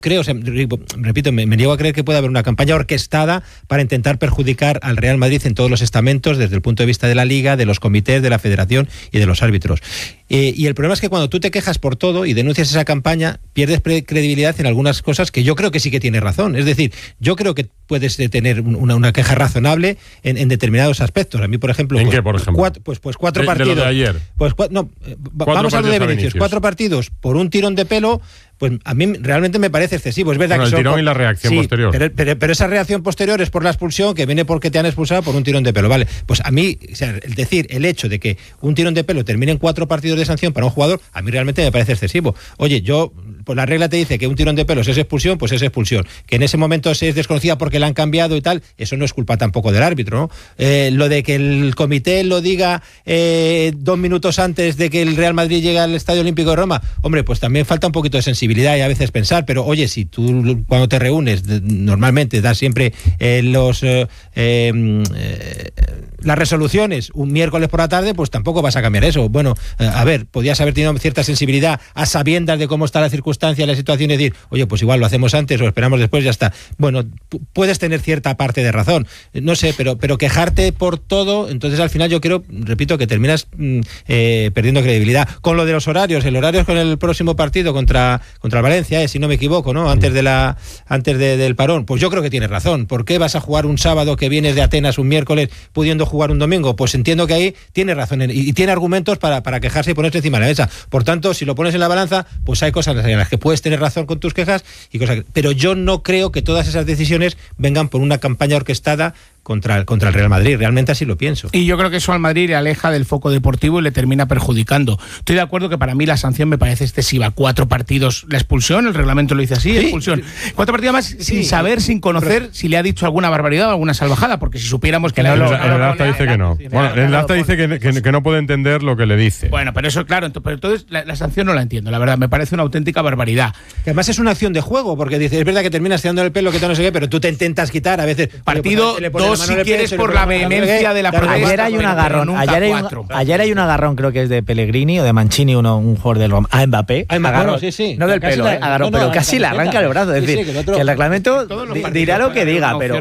creo, o sea, repito, me niego a creer que pueda haber una campaña orquestada para intentar perjudicar al Real Madrid en todos los estamentos, desde el punto de vista de la Liga, de los comités, de la Federación y de los árbitros. Y el problema es que cuando tú te quejas por todo y denuncias esa campaña, pierdes credibilidad en algunas cosas que yo creo que sí que tienes razón. Es decir, yo creo que puedes tener una queja razonable en determinados aspectos. A mí, por ejemplo... ¿En qué, por ejemplo? Cuatro partidos... De lo de ayer. Vamos a lo de Vinicius. 4 partidos por un tirón de pelo... Pues a mí realmente me parece excesivo. Es verdad que el tirón y la reacción posterior. Pero esa reacción posterior es por la expulsión, que viene porque te han expulsado por un tirón de pelo. Vale, pues a mí, o sea, el hecho de que un tirón de pelo termine en 4 partidos de sanción para un jugador, a mí realmente me parece excesivo. Oye, pues la regla te dice que un tirón de pelos es expulsión, pues es expulsión. Que en ese momento se es desconocida porque la han cambiado y tal, eso no es culpa tampoco del árbitro, ¿no? Lo de que el comité lo diga 2 minutos antes de que el Real Madrid llegue al Estadio Olímpico de Roma, hombre, pues también falta un poquito de sensibilidad y a veces pensar, pero oye, si tú cuando te reúnes normalmente das siempre las resoluciones un miércoles por la tarde, pues tampoco vas a cambiar eso. Bueno, a ver, podías haber tenido cierta sensibilidad a sabiendas de cómo está la circunstancia, la situación, y decir, oye, pues igual lo hacemos antes o esperamos después, ya está. Bueno, puedes tener cierta parte de razón, no sé, pero quejarte por todo, entonces al final yo creo, repito, que terminas perdiendo credibilidad. Con lo de los horarios, el horario es con el próximo partido contra el Valencia, si no me equivoco, ¿no? Antes del parón. Pues yo creo que tienes razón. ¿Por qué vas a jugar un sábado que vienes de Atenas un miércoles pudiendo jugar un domingo? Pues entiendo que ahí tiene razón y tiene argumentos para quejarse y ponerse encima de la mesa. Por tanto, si lo pones en la balanza, pues hay cosas en las que puedes tener razón con tus quejas y cosas. Pero yo no creo que todas esas decisiones vengan por una campaña orquestada contra el Real Madrid. Realmente así lo pienso. Y yo creo que eso al Madrid le aleja del foco deportivo y le termina perjudicando. Estoy de acuerdo que para mí la sanción me parece excesiva. 4 partidos, la expulsión, el reglamento lo dice así, expulsión. 4 partidos más sin saber, sin conocer si le ha dicho alguna barbaridad o alguna salvajada, porque si supiéramos que... El acta dice que no. Bueno, el acta dice que no puede entender lo que le dice. Bueno, pero eso, claro, pero entonces la sanción no la entiendo, la verdad, me parece una auténtica barbaridad. Que además es una acción de juego, porque dices, es verdad que terminas tirando el pelo, que no sé qué, pero tú te intentas quitar a veces... Partido 2, si quieres, por la vehemencia de la protesta. Ayer hay un agarrón. Ayer hay un agarrón, creo que es de Pellegrini o de Mancini, un jugador del Roma, a Mbappé. Agarrón, sí. No del pelo, agarrón, pero casi le arranca el brazo. Es decir, que el reglamento dirá lo que diga, pero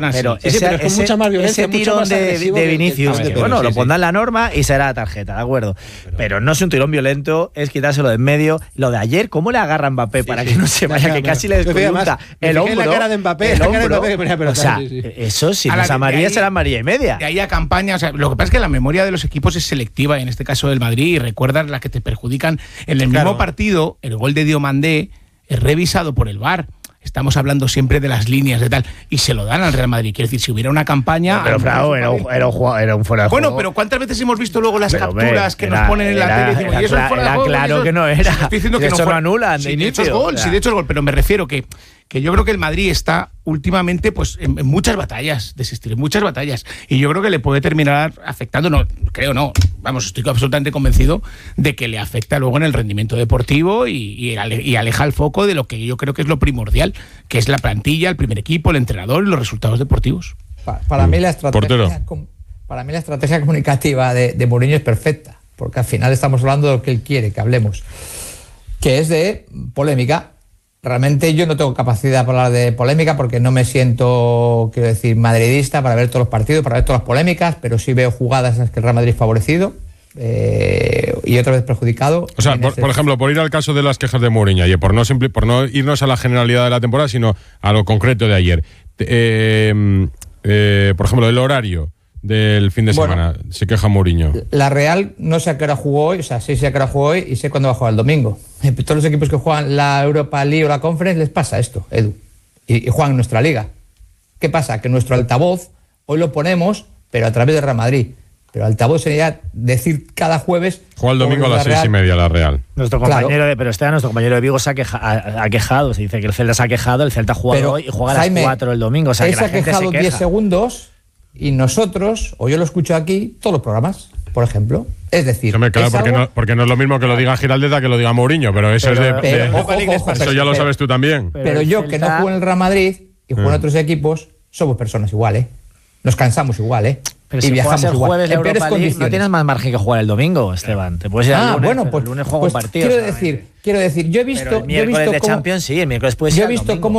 ese tirón de Vinicius, bueno, lo pondrá en la norma y será tarjeta, ¿de acuerdo? Pero no es un tirón violento, es quitárselo de en medio. Lo de ayer, ¿cómo le agarra a Mbappé para que no se vaya, que casi le desconjunta el hombro? La cara de Mbappé, o sea, eso si no es amarilla será amarilla y media. De ahí a campaña, o sea, lo que pasa es que la memoria de los equipos es selectiva, en este caso del Madrid, y recuerdas las que te perjudican. En el mismo partido, el gol de Diomandé es revisado por el VAR. Estamos hablando siempre de las líneas de tal, y se lo dan al Real Madrid. Quiere decir, si hubiera una campaña... Pero Frau, era un fuera de juego. Bueno, pero ¿cuántas veces hemos visto luego las capturas que nos ponen en la tele? Y decimos, ¿y eso es fuera de juego? Claro que no era. Estoy diciendo que eso no lo anulan. Sí, de hecho es gol, pero me refiero que yo creo que el Madrid está últimamente pues en muchas batallas de ese estilo, en muchas batallas, y yo creo que le puede terminar afectando, estoy absolutamente convencido de que le afecta luego en el rendimiento deportivo y aleja el foco de lo que yo creo que es lo primordial, que es la plantilla, el primer equipo, el entrenador y los resultados deportivos. Para mí la estrategia comunicativa de Mourinho es perfecta, porque al final estamos hablando de lo que él quiere que hablemos, que es de polémica. Realmente yo no tengo capacidad para hablar de polémica porque no me siento, quiero decir, madridista para ver todos los partidos, para ver todas las polémicas, pero sí veo jugadas en las que el Real Madrid es favorecido y otra vez perjudicado. O sea, por ejemplo, por ir al caso de las quejas de Mourinho, y por no irnos a la generalidad de la temporada, sino a lo concreto de ayer. Por ejemplo, el horario del fin de semana, se queja Mourinho. La Real no sé a qué hora jugó hoy, o sea, sí sé a qué hora jugó hoy y sé cuándo va a jugar el domingo. Todos los equipos que juegan la Europa League o la Conference les pasa esto, Edu, y juegan en nuestra liga. ¿Qué pasa? Que nuestro altavoz hoy lo ponemos, pero a través de Real Madrid. Pero altavoz sería decir cada jueves... Juega el domingo a las 6:30 la Real. Nuestro compañero nuestro compañero de Vigo se ha quejado, se dice que el Celta se ha quejado, el Celta ha jugado hoy y juega a las 4 el domingo. O sea, él que la se ha gente quejado se queja. 10 segundos y nosotros, o yo lo escucho aquí, todos los programas, por ejemplo. Es decir, porque no es lo mismo que lo diga Giraldez que lo diga Mourinho, pero eso eso ya lo sabes tú también. Pero yo, que no juego en el Real Madrid y juego en otros equipos, somos personas igual, Nos cansamos igual, Pero si juegas el jueves la Europa League, no tienes más margen que jugar el domingo, Esteban. Te puedes ir al lunes, bueno, pues, el lunes juego pues un partido. Quiero decir, yo he visto... Pero el miércoles de Champions, sí, el miércoles puedes ir al domingo.